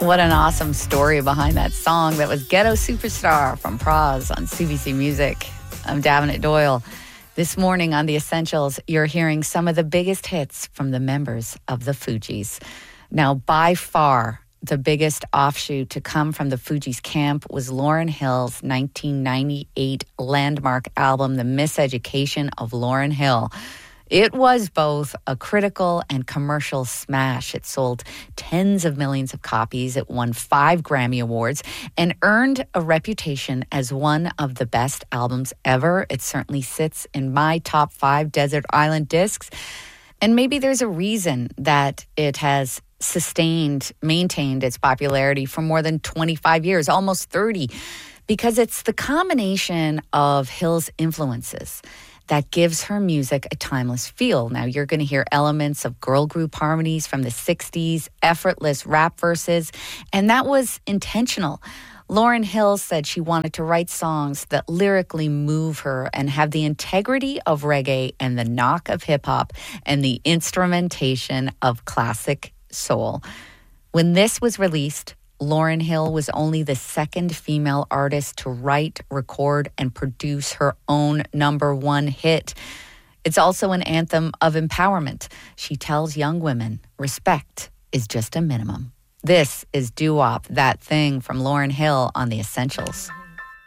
What an awesome story behind that song. That was Ghetto Superstar from Praz on CBC Music. I'm Davenant Doyle. This morning on The Essentials, you're hearing some of the biggest hits from the members of the Fugees. Now, by far, the biggest offshoot to come from the Fugees camp was Lauryn Hill's 1998 landmark album, The Miseducation of Lauryn Hill. It was both a critical and commercial smash. It sold tens of millions of copies. It won 5 Grammy Awards and earned a reputation as one of the best albums ever. It certainly sits in my top 5 desert island discs. And maybe there's a reason that it has maintained its popularity for more than 25 years, almost 30, because it's the combination of Hill's influences that gives her music a timeless feel. Now, you're going to hear elements of girl group harmonies from the 60s, effortless rap verses, and that was intentional. Lauryn Hill said she wanted to write songs that lyrically move her and have the integrity of reggae and the knock of hip-hop and the instrumentation of classic soul. When this was released, Lauryn Hill was only the second female artist to write, record, and produce her own #1 hit. It's also an anthem of empowerment. She tells young women respect is just a minimum. This is Doo-Wop, That Thing from Lauryn Hill on The Essentials.